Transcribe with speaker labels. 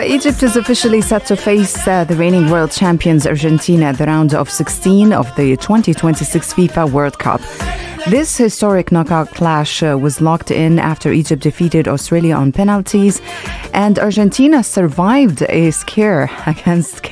Speaker 1: Egypt is officially set to face the reigning world champions Argentina at the round of 16 of the 2026 FIFA World Cup. This historic knockout clash was locked in after Egypt defeated Australia on penalties, and Argentina survived a scare against